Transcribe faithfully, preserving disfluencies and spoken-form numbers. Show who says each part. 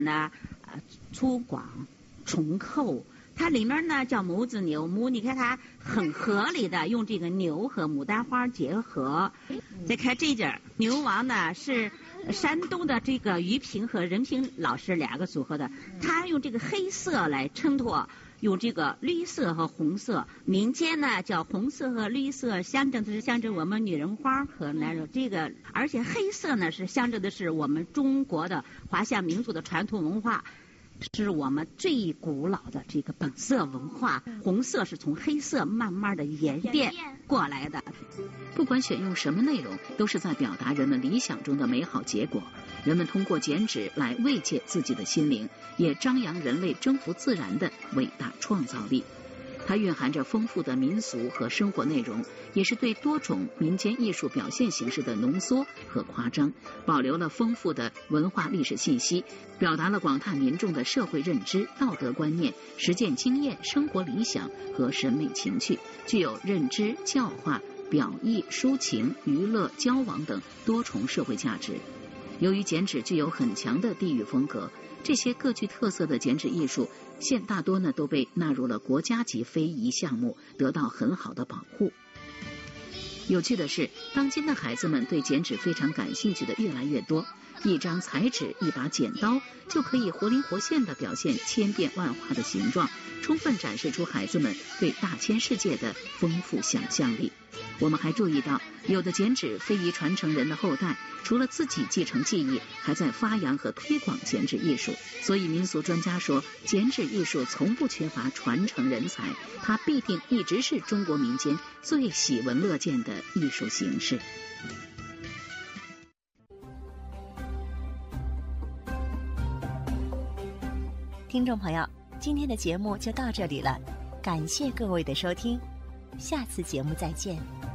Speaker 1: 呢，呃，粗犷重厚。它里面呢叫母子牛母，你看它很合理的用这个牛和牡丹花结合。再看这件牛王呢是山东的这个于平和任平老师两个组合的，他用这个黑色来衬托，用这个绿色和红色，民间呢叫红色和绿色象征的是象征我们女人花和男人这个，而且黑色呢是象征的是我们中国的华夏民族的传统文化。是我们最古老的这个本色文化，红色是从黑色慢慢的演变过来的。
Speaker 2: 不管选用什么内容，都是在表达人们理想中的美好结果。人们通过剪纸来慰藉自己的心灵，也张扬人类征服自然的伟大创造力。它蕴含着丰富的民俗和生活内容，也是对多种民间艺术表现形式的浓缩和夸张，保留了丰富的文化历史信息，表达了广大民众的社会认知、道德观念、实践经验、生活理想和审美情趣，具有认知、教化、表意、抒情、娱乐、交往等多重社会价值。由于剪纸具有很强的地域风格，这些各具特色的剪纸艺术现大多呢都被纳入了国家级非遗项目，得到很好的保护。有趣的是，当今的孩子们对剪纸非常感兴趣的越来越多，一张彩纸、一把剪刀就可以活灵活现地表现千变万化的形状，充分展示出孩子们对大千世界的丰富想象力。我们还注意到，有的剪纸非遗传承人的后代，除了自己继承技艺，还在发扬和推广剪纸艺术。所以民俗专家说，剪纸艺术从不缺乏传承人才，它必定一直是中国民间最喜闻乐见的艺术形式。
Speaker 3: 听众朋友，今天的节目就到这里了，感谢各位的收听，下次节目再见。